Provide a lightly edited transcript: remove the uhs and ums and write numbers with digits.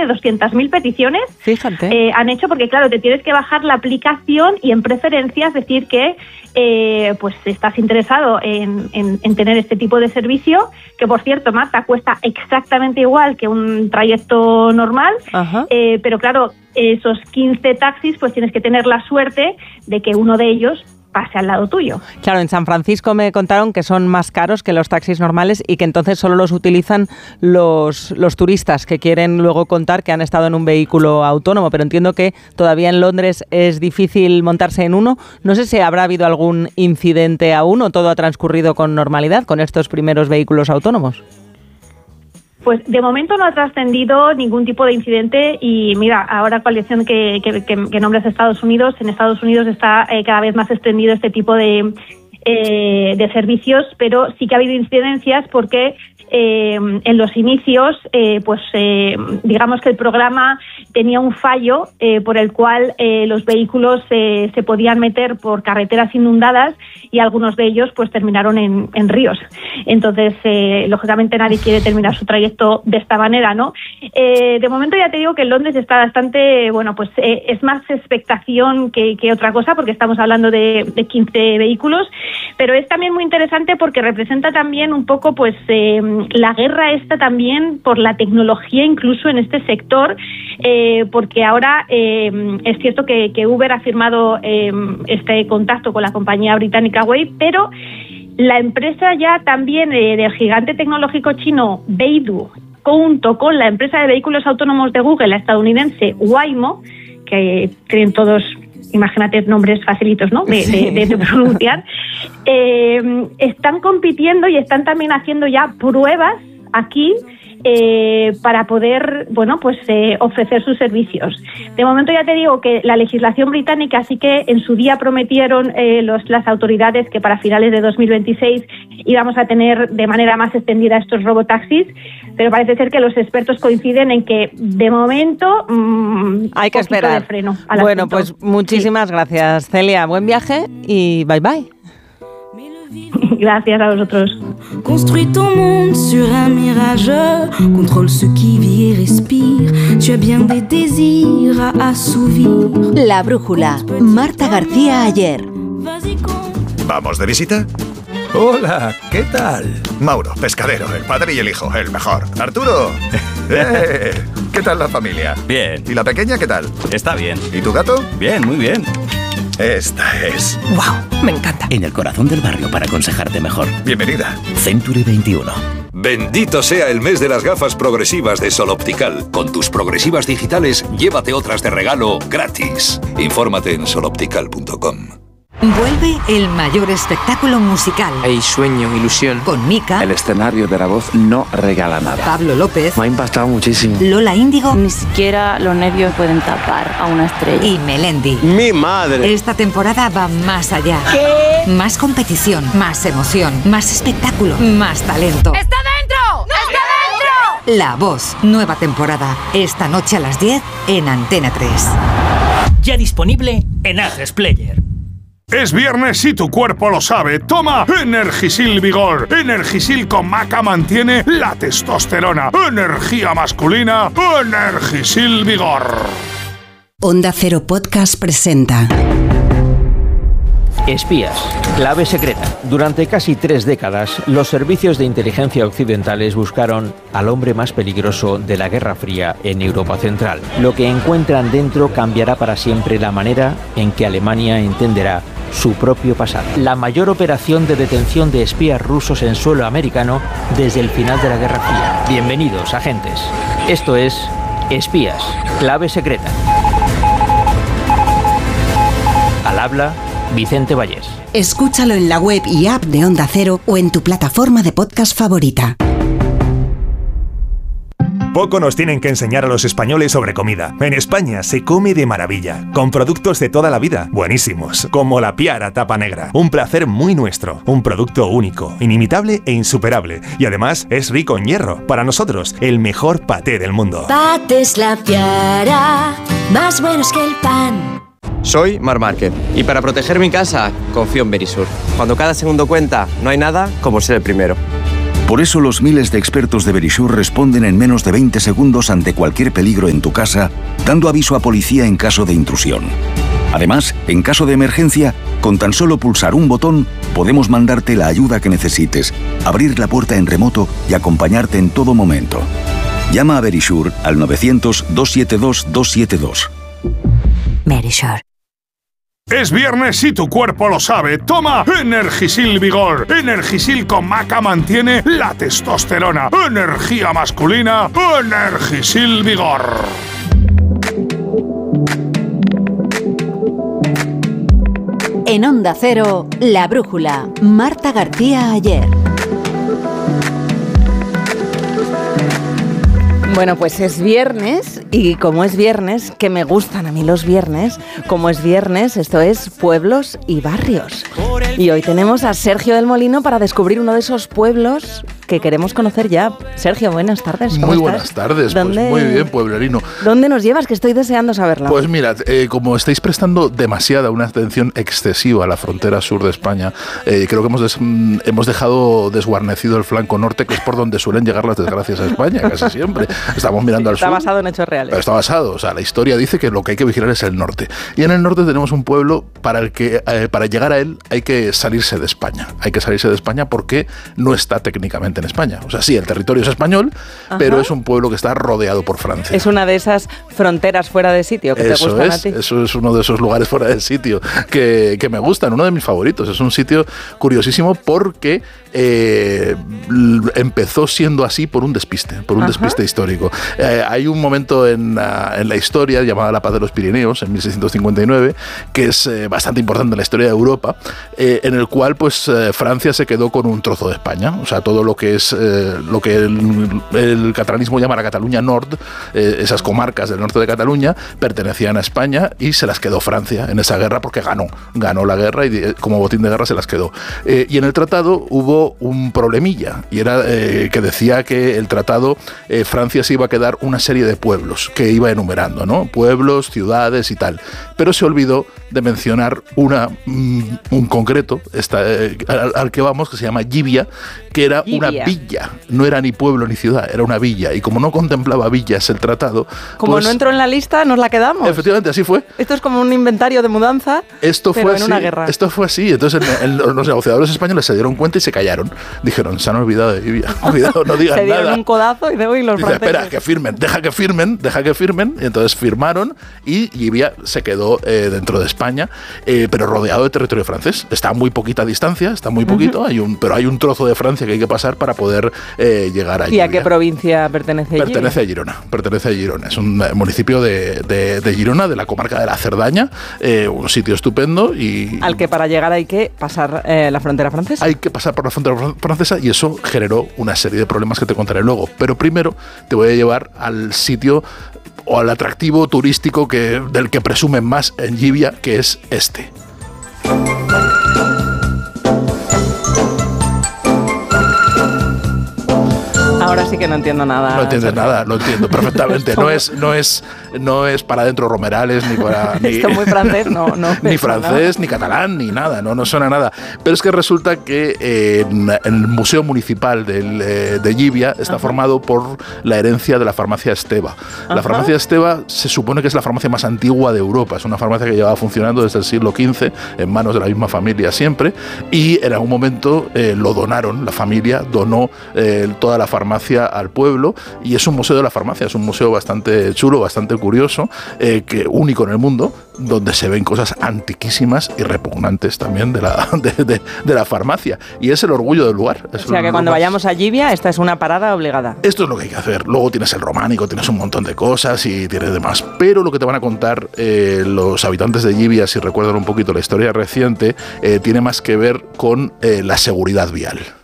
de 200.000 peticiones. Fíjate. Han hecho, porque claro, te tienes que bajar la aplicación y en preferencias decir que pues estás interesado en tener este tipo de servicio, que por cierto, Marta, cuesta exactamente igual que un trayecto normal, pero claro, esos 15 taxis pues tienes que tener la suerte de que uno de ellos pase al lado tuyo. Claro, en San Francisco me contaron que son más caros que los taxis normales y que entonces solo los utilizan los turistas que quieren luego contar que han estado en un vehículo autónomo, pero entiendo que todavía en Londres es difícil montarse en uno. No sé si habrá habido algún incidente aún o todo ha transcurrido con normalidad con estos primeros vehículos autónomos. Pues de momento no ha trascendido ningún tipo de incidente y mira, ahora con la lección que nombres Estados Unidos, en Estados Unidos está cada vez más extendido este tipo de servicios, pero sí que ha habido incidencias porque en los inicios, digamos que el programa tenía un fallo por el cual los vehículos se podían meter por carreteras inundadas y algunos de ellos pues terminaron en ríos. Entonces, lógicamente nadie quiere terminar su trayecto de esta manera, ¿no? De momento ya te digo que en Londres está bastante, es más expectación que otra cosa porque estamos hablando de 15 vehículos, pero es también muy interesante porque representa también un poco pues la guerra esta también por la tecnología incluso en este sector, porque ahora es cierto que Uber ha firmado este contacto con la compañía británica Wave, pero la empresa ya también del gigante tecnológico chino Baidu, junto con la empresa de vehículos autónomos de Google, la estadounidense Waymo, que tienen todos, imagínate, nombres facilitos, ¿no? de pronunciar, están compitiendo y están también haciendo ya pruebas aquí para poder, ofrecer sus servicios. De momento ya te digo que la legislación británica sí que en su día prometieron las autoridades que para finales de 2026 íbamos a tener de manera más extendida estos robotaxis, pero parece ser que los expertos coinciden en que de momento hay que esperar. De freno bueno, pues muchísimas gracias, Celia. Buen viaje y bye bye. Gracias a vosotros. Construis ton monde sur un mirage, contrôle ce qui vit et respire. Tu as bien des désirs à assouvir. La brújula, Marta García Ayer. ¿Vamos de visita? Hola, ¿qué tal? Mauro, pescadero, el padre y el hijo, el mejor. Arturo, ¿qué tal la familia? Bien. ¿Y la pequeña qué tal? Está bien. ¿Y tu gato? Bien, muy bien. Esta es... ¡Wow! Me encanta. En el corazón del barrio para aconsejarte mejor. Bienvenida. Century 21. Bendito sea el mes de las gafas progresivas de Sol Optical. Con tus progresivas digitales, llévate otras de regalo gratis. Infórmate en soloptical.com. Vuelve el mayor espectáculo musical. Hay sueño, ilusión. Con Mika. El escenario de La Voz no regala nada. Pablo López. Me ha impactado muchísimo. Lola Índigo. Ni siquiera los nervios pueden tapar a una estrella. Y Melendi. ¡Mi madre! Esta temporada va más allá. ¿Qué? Más competición, más emoción, más espectáculo, más talento. ¡Está dentro! ¡No! ¡Está dentro! La Voz, nueva temporada. Esta noche a las 10 en Antena 3. Ya disponible en A3 Player. Es viernes y tu cuerpo lo sabe. Toma Energisil Vigor. Energisil con maca mantiene la testosterona. Energía masculina. Energisil Vigor. Onda Cero Podcast presenta Espías, clave secreta. Durante casi 3 décadas, los servicios de inteligencia occidentales buscaron al hombre más peligroso de la Guerra Fría en Europa Central. Lo que encuentran dentro cambiará para siempre la manera en que Alemania entenderá su propio pasado. La mayor operación de detención de espías rusos en suelo americano desde el final de la Guerra Fría. Bienvenidos, agentes. Esto es Espías, clave secreta. Al habla Vicente Vallés. Escúchalo en la web y app de Onda Cero o en tu plataforma de podcast favorita. Poco nos tienen que enseñar a los españoles sobre comida. En España se come de maravilla, con productos de toda la vida, buenísimos, como la Piara Tapa Negra. Un placer muy nuestro, un producto único, inimitable e insuperable. Y además es rico en hierro. Para nosotros, el mejor paté del mundo. Patés La Piara, más buenos que el pan. Soy Marc Márquez y para proteger mi casa confío en Verisur. Cuando cada segundo cuenta, no hay nada como ser el primero. Por eso los miles de expertos de Verisure responden en menos de 20 segundos ante cualquier peligro en tu casa, dando aviso a policía en caso de intrusión. Además, en caso de emergencia, con tan solo pulsar un botón, podemos mandarte la ayuda que necesites, abrir la puerta en remoto y acompañarte en todo momento. Llama a Verisure al 900-272-272. Verisure. Es viernes y tu cuerpo lo sabe. Toma Energisil Vigor. Energisil con maca mantiene la testosterona. Energía masculina. Energisil Vigor. En Onda Cero, La Brújula. Marta García Ayer. Bueno, pues es viernes y como es viernes, que me gustan a mí los viernes, como es viernes, esto es Pueblos y Barrios. Y hoy tenemos a Sergio del Molino para descubrir uno de esos pueblos que queremos conocer ya. Sergio, buenas tardes. Muy buenas tardes, pues muy bien, pueblerino. ¿Dónde nos llevas? Que estoy deseando saberlo. Pues mira, como estáis prestando una atención excesiva a la frontera sur de España, creo que hemos dejado desguarnecido el flanco norte, que es por donde suelen llegar las desgracias a España, casi siempre. Estamos mirando al sur. Está basado en hechos reales. Pero está basado, o sea, la historia dice que lo que hay que vigilar es el norte. Y en el norte tenemos un pueblo para el que, para llegar a él, hay que salirse de España. Hay que salirse de España porque no está técnicamente en España. O sea, sí, el territorio es español, pero es un pueblo que está rodeado por Francia. Es una de esas fronteras fuera de sitio que te gustan a ti. Eso es uno de esos lugares fuera de sitio que me gustan, uno de mis favoritos. Es un sitio curiosísimo porque empezó siendo así por un despiste histórico. Hay un momento en la historia llamada la Paz de los Pirineos, en 1659, que es bastante importante en la historia de Europa, en el cual pues Francia se quedó con un trozo de España. O sea, todo lo que es lo que el catalanismo llama la Cataluña Nord, esas comarcas del norte de Cataluña pertenecían a España y se las quedó Francia en esa guerra porque ganó la guerra y como botín de guerra se las quedó. Y en el tratado hubo un problemilla y era que decía que el tratado Francia se iba a quedar una serie de pueblos que iba enumerando, ¿no? Pueblos, ciudades y tal. Pero se olvidó de mencionar un concreto al que vamos, que se llama Llivia, que era una villa, no era ni pueblo ni ciudad, era una villa, y como no contemplaba villas el tratado... Como pues, no entró en la lista, nos la quedamos. Efectivamente, así fue. Esto es como un inventario de mudanza, pero en una guerra. Esto fue así, entonces los negociadores españoles se dieron cuenta y se callaron. Dijeron, se han olvidado de Llivia, cuidado, no digan nada. Se dieron un codazo y los franceses... Espera, que firmen, deja que firmen, y entonces firmaron y Llivia se quedó dentro de España, pero rodeado de territorio francés. Está a muy poquita distancia, está muy poquito, pero hay un trozo de Francia que hay que pasar para poder llegar a Llivia. ¿Y a qué provincia pertenece Llivia? Pertenece a Girona. Es un municipio de Girona, de la comarca de la Cerdaña, un sitio estupendo y... Al que para llegar hay que pasar la frontera francesa. Hay que pasar por la frontera francesa y eso generó una serie de problemas que te contaré luego. Pero primero te voy a llevar al sitio o al atractivo turístico del que presumen más en Llivia, que es este. Ahora sí que no entiendo nada. No entiendes nada, lo entiendo perfectamente. No es para adentro Romerales, ni para... Esto muy francés, no ni francés, ni catalán, ni nada, no suena nada. Pero es que resulta que el Museo Municipal de Llivia está formado por la herencia de la farmacia Esteva. La farmacia Esteva se supone que es la farmacia más antigua de Europa. Es una farmacia que llevaba funcionando desde el siglo XV, en manos de la misma familia siempre, y en algún momento lo donaron, la familia donó toda la farmacia al pueblo, y es un museo de la farmacia, es un museo bastante chulo, bastante curioso, único en el mundo, donde se ven cosas antiquísimas y repugnantes también de la farmacia, y es el orgullo del lugar. O sea que cuando vayamos a Llivia, esta es una parada obligada. Esto es lo que hay que hacer. Luego tienes el románico, tienes un montón de cosas y tienes demás, pero lo que te van a contar los habitantes de Llivia, si recuerdan un poquito la historia reciente, tiene más que ver con la seguridad vial.